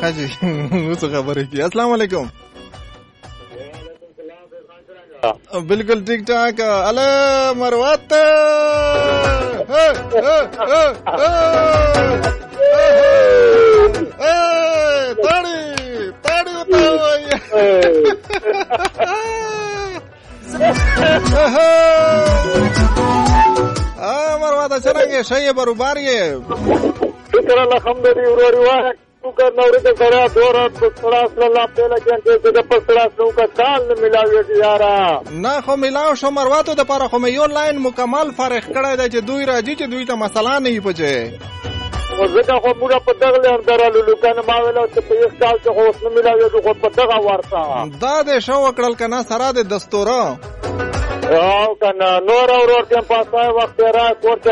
خاجي اوس خبرې کی. السلام علیکم. بالکل ٹھیک ٹھاک. اله مروت تاڑی تاڑی مروت چلنگے شئی بروبار یہ شکر الحمدللہ ورور واحد نوری کے سرا دورا سڑاس اللہ پہلا جنگے سے پر سڑاس نو کا کال نہ ملاوی یارا نه خو ملاو شو مرواتو د پاره خو مې یو لاین مکمل فرق کړی دی چې دوی راځي چې دوی ته مسله نه یې پچې وزګه خو موږ په دغه لار درالو لکه ما ویل چې په یو کال کې خو نه ملاوي خو په دغه ورته دا د شو وکړل کنه سره د دستور او کنه نور اورور ته پاسه وخت را کور